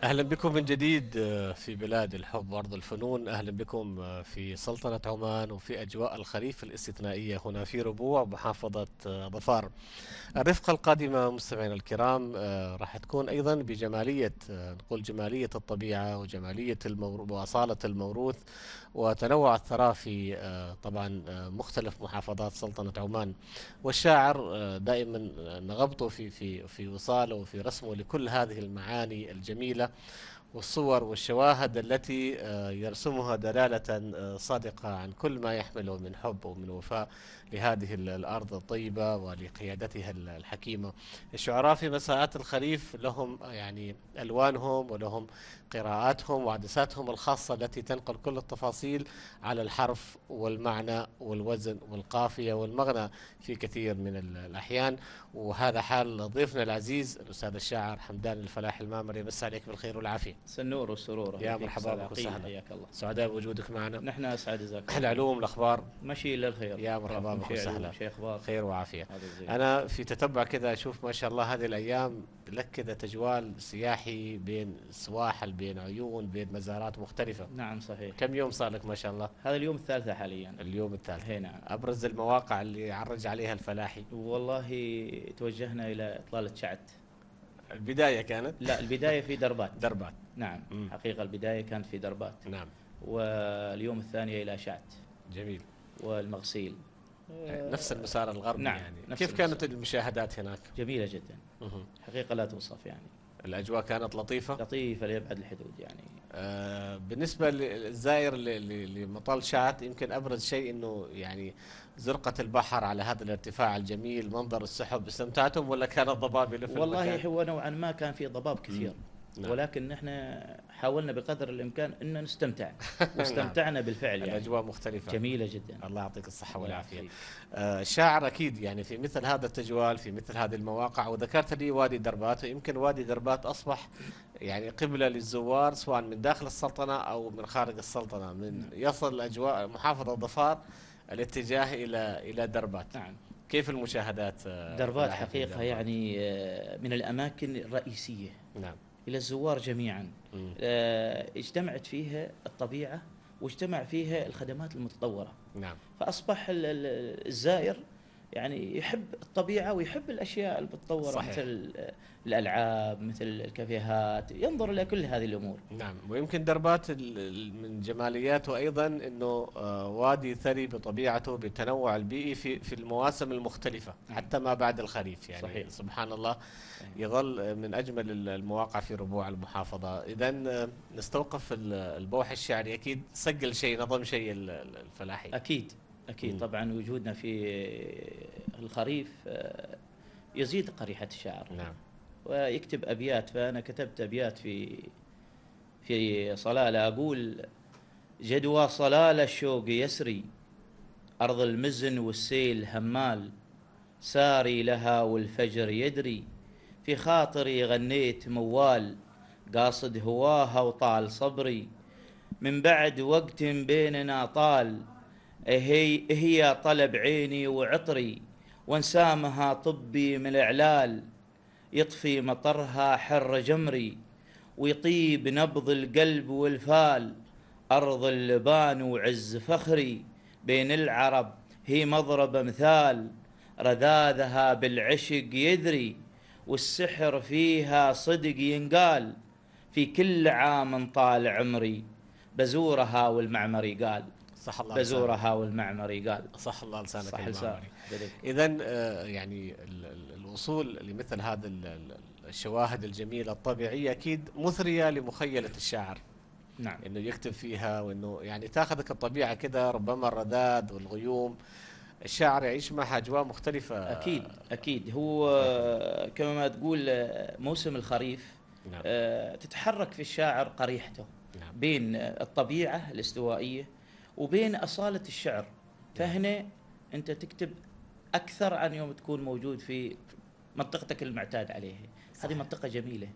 أهلا بكم من جديد في بلاد الحب وأرض الفنون. أهلا بكم في سلطنة عمان وفي أجواء الخريف الاستثنائية هنا في ربوع محافظة ظفار. الرفقة القادمة مستمعينا الكرام راح تكون أيضا بجمالية، نقول جمالية الطبيعة وجمالية وأصالة الموروث وتنوع الثراء في طبعا مختلف محافظات سلطنة عمان. والشاعر دائما نغبطه في وصاله وفي رسمه لكل هذه المعاني الجميلة والصور والشواهد التي يرسمها دلالة صادقة عن كل ما يحمله من حب ومن وفاء لهذه الأرض الطيبة ولقيادتها الحكيمة. الشعراء في مساءات الخريف لهم يعني ألوانهم ولهم قراءاتهم وعدساتهم الخاصة التي تنقل كل التفاصيل على الحرف والمعنى والوزن والقافية والمغنى في كثير من الأحيان. وهذا حال ضيفنا العزيز الأستاذ الشاعر حمدان الفلاح المامري. بس عليك بالخير والعافية. سنور وسرور، اهلا يا فيك مرحبا استاذ بك عقيل، وسهلا. حياك الله. سعداء بوجودك معنا. نحن اسعد، جزاك الله خير. العلوم الأخبار. ماشي للخير. يا مرحبا كيفكم؟ بك شيء علوم، وسهلا. شيء اخبار. خير وعافية. هذا زين. أنا في تتبع كذا أشوف ما شاء الله هذه الأيام لك كذا تجوال سياحي بين سواحل بين عيون بين مزارات مختلفة. نعم صحيح. كم يوم صار لك ما شاء الله؟ هذا اليوم الثالثة حاليا. اليوم الثالث. هي نعم. أبرز المواقع اللي عرج عليها الفلاحي؟ والله توجهنا الى اطلالة شعت. البداية كانت لا، البداية في دربات. دربات. نعم. مم. حقيقة البداية كانت في دربات. نعم. واليوم الثانية الى شعت جميل. والمغسيل. نفس المسار الغربي نعم، يعني. نفس كيف كانت المسار. المشاهدات هناك؟ جميلة جدا. مهم. حقيقة لا توصف يعني. الأجواء كانت لطيفة. لطيفة لأبعد الحدود يعني. بالنسبة للزائر لمطال شعت يمكن أبرز شيء أنه يعني زرقة البحر على هذا الارتفاع الجميل، منظر السحب، استمتعتم ولا كان الضباب يلف والله المكان؟ هو نوعا ما كان في ضباب كثير. نعم. ولكن نحن حاولنا بقدر الامكان ان نستمتع، نعم. واستمتعنا بالفعل يعني. الأجواء مختلفة. جميلة جدا. الله يعطيك الصحة الله والعافية. يعافيك. الشاعر أكيد يعني في مثل هذا التجوال في مثل هذه المواقع، وذكرت لي وادي دربات، ويمكن وادي دربات أصبح يعني قبلة للزوار سواء من داخل السلطنة أو من خارج السلطنة، من يصل الأجواء محافظة ظفار الاتجاه إلى دربات. نعم. كيف المشاهدات دربات فلاحة في حقيقة دربات؟ يعني من الأماكن الرئيسية نعم. إلى الزوار جميعا. مم. اجتمعت فيها الطبيعة واجتمع فيها الخدمات المتطورة. نعم. فأصبح الزائر يعني يحب الطبيعة ويحب الأشياء المتطورة، صحيح. مثل الألعاب، مثل الكافيهات، ينظر إلى كل هذه الأمور. نعم. ويمكن دربات من جمالياته أيضا أنه وادي ثري بطبيعته بالتنوع البيئي في المواسم المختلفة حتى ما بعد الخريف يعني. صحيح. سبحان الله. يظل من أجمل المواقع في ربوع المحافظة. إذا نستوقف البوح الشعري، أكيد سجل شيء نظم شيء الفلاحي. أكيد أكيد. مم. طبعا وجودنا في الخريف يزيد قريحة الشاعر. نعم. ويكتب أبيات. فأنا كتبت أبيات في صلالة، أقول: جدوى صلالة الشوق يسري، أرض المزن والسيل همال، ساري لها والفجر يدري، في خاطري غنيت موال، قاصد هواها وطال صبري، من بعد وقت بيننا طال، هي طلب عيني وعطري، وانسامها طبي من الإعلال، يطفي مطرها حر جمري، ويطيب نبض القلب والفال، أرض اللبان وعز فخري، بين العرب هي مضرب مثال، رذاذها بالعشق يدري، والسحر فيها صدق ينقال، في كل عام طال عمري، بزورها والمعمري قال. صح الله بزورها والمعمري قال. صح الله لسانك صح المعمري. لسانك. إذا يعني الوصول لمثل هذا الشواهد الجميلة الطبيعية أكيد مثرية لمخيلة الشاعر. نعم. إنه يكتب فيها وإنه يعني تاخذك الطبيعة كده، ربما الرذاذ والغيوم. الشاعر يعيش معها أجواء مختلفة. أكيد أكيد. هو كما ما تقول موسم الخريف نعم. تتحرك في الشاعر قريحته نعم. بين الطبيعة الاستوائية وبين أصالة الشعر. فهنا أنت تكتب أكثر عن يوم تكون موجود في منطقتك المعتاد عليها. هذه منطقة جميلة.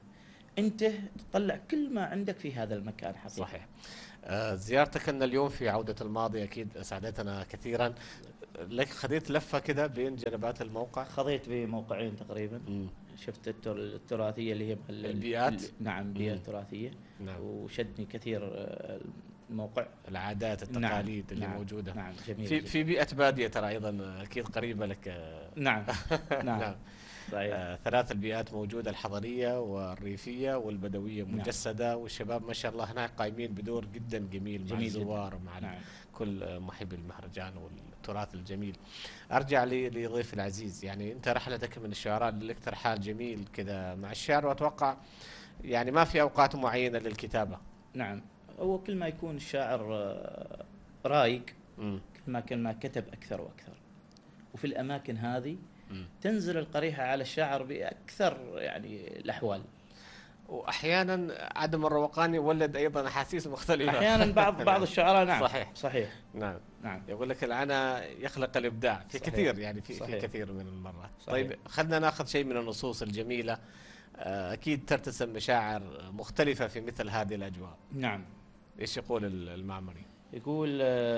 أنت تطلع كل ما عندك في هذا المكان حقيقة. صحيح. زيارتك لنا اليوم في عودة الماضي أكيد أسعدتنا كثيرا. لك خذيت لفة كده بين جنبات الموقع. خضيت بموقعين تقريبا. مم. شفت التراثية اللي هي البيئات. نعم، بيئة مم. تراثية. نعم. وشدني كثير الموقع. العادات التقاليد نعم. اللي نعم. موجودة. نعم، جميل في جدا. في بيئة بادية ترى أيضا أكيد قريبة لك. نعم. نعم. نعم. صحيح. ثلاث البيئات موجودة، الحضرية والريفية والبدوية نعم. مجسدة، والشباب ما شاء الله هناك قايمين بدور جدا جميل مع جميل الزوار جدا. ومع نعم. كل محبي المهرجان والتراث الجميل. أرجع لضيف العزيز، يعني أنت رحلتك من الشعراء اللي لك ترحال جميل كذا مع الشعر، وأتوقع يعني ما في أوقات معينة للكتابة. نعم، هو كل ما يكون الشاعر رايق، مم. كل ما كتب أكثر وأكثر. وفي الأماكن هذه مم. تنزل القريحة على الشاعر بأكثر يعني الأحوال. واحيانا عدم الروقان يولد ايضا احاسيس مختلفه. أحيانا بعض الشعراء. نعم. صحيح. صحيح. نعم. نعم. يقول لك العنا يخلق الابداع في صحيح. كثير، يعني في صحيح. كثير من المرات. صحيح. طيب خلينا ناخذ شيء من النصوص الجميله. اكيد ترتسم مشاعر مختلفه في مثل هذه الاجواء. نعم. ايش يقول المعمري؟ يقول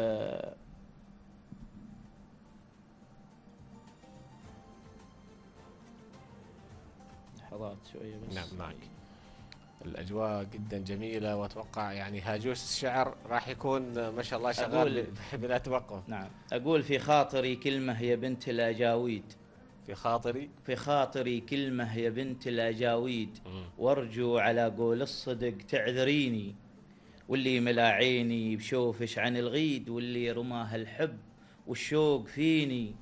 لحظات شوية بس. نعم معك. الاجواء جدا جميله، واتوقع يعني هاجوس الشعر راح يكون ما شاء الله شغال بلا توقف. نعم. اقول في خاطري كلمه يا بنت الاجاويد، في خاطري كلمه يا بنت الاجاويد، وارجو على قول الصدق تعذريني، واللي ملا عيني بشوفش عن الغيد، واللي رماه الحب والشوق فيني،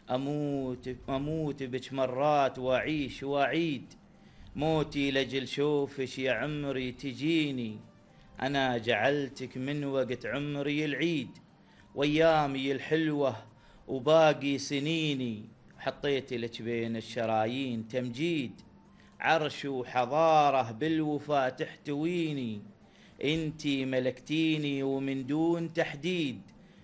اموت بك مرات واعيش واعيد، موتي لجل شوفش يا عمري تجيني، أنا جعلتك من وقت عمري العيد، وأيامي الحلوة وباقي سنيني، حطيت لك بين الشرايين تمجيد، عرش وحضارة بالوفا تحتويني، انتي ملكتيني ومن دون تحديد،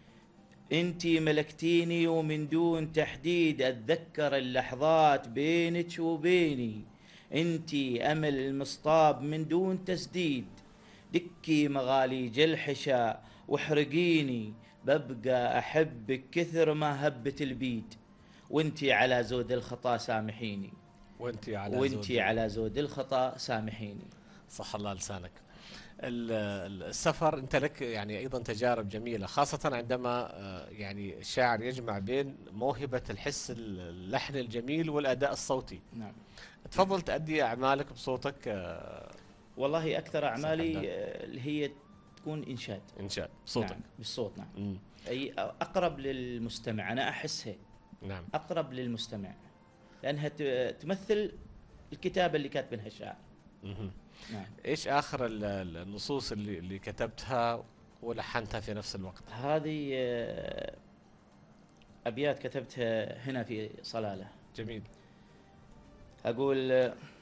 انتي ملكتيني ومن دون تحديد، اتذكر اللحظات بينك وبيني، انتي امل المصطاب من دون تسديد، دكي مغاليج الحشا واحرقيني، ببقى احبك كثر ما هبت البيد، وانتي على زود الخطا سامحيني، وانتي على زود الخطا سامحيني. صح الله لسانك. السفر انت لك يعني ايضا تجارب جميله، خاصه عندما يعني الشاعر يجمع بين موهبه الحس اللحن الجميل والاداء الصوتي. نعم. تفضل تأدي اعمالك بصوتك. والله اكثر اعمالي اللي هي تكون انشاد صوتك. نعم، بالصوت. نعم. اي اقرب للمستمع، انا احسها. نعم. اقرب للمستمع لانها تمثل الكتابه اللي كاتبها الشاعر. نعم. ايش اخر النصوص اللي كتبتها ولحنتها في نفس الوقت؟ هذه ابيات كتبتها هنا في صلاله. جميل. اقول